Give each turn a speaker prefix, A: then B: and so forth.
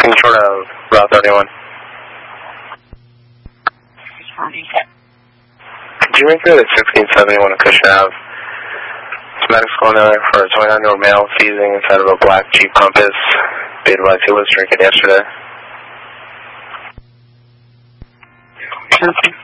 A: Control of Route 31. Could you make it at 1671 on Cushman Ave? Medics going there for a 29-year-old male seizing inside of a black Jeep Compass. Be advised he was drinking yesterday.
B: Okay.